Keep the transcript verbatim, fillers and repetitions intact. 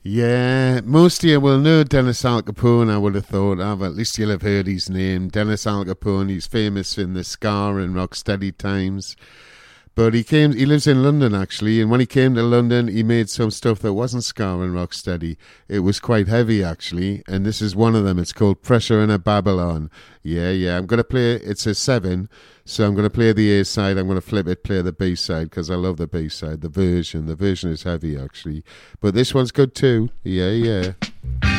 Yeah, most of you will know Dennis Al Capone, I would have thought of. At least you'll have heard his name. Dennis Al Capone, he's famous in the Scar and Rocksteady times. But he came. He lives in London, actually, and when he came to London, he made some stuff that wasn't Scar and Rocksteady. It was quite heavy, actually, and this is one of them. It's called Pressure in a Babylon. Yeah, yeah, I'm going to play, it's a seven, so I'm going to play the A side, I'm going to flip it, play the B side, because I love the B side, the version. The version is heavy, actually. But this one's good too. Yeah, yeah.